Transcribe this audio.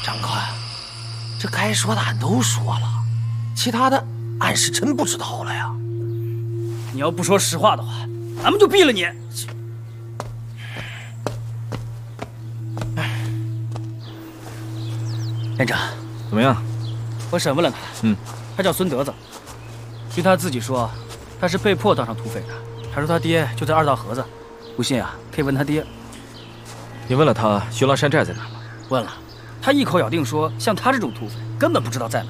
张哥呀，这该说的俺都说了，其他的俺是真不知道了呀。 你要不说实话的话，俺们就毙了你。连长， 怎么样？ 我审问了他，他叫孙德子。据他自己说，他是被迫当上土匪的。他说他爹就在二道河子，不信啊，可以问他爹。 你问了他寻狼山寨在哪吗？ 问了，他一口咬定说，像他这种土匪根本不知道在哪。